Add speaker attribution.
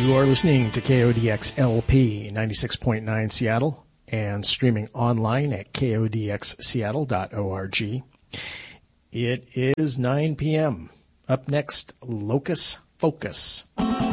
Speaker 1: You are listening to KODX LP 96.9 Seattle and streaming online at kodxseattle.org. It is 9 p.m. Up next, Locus Focus.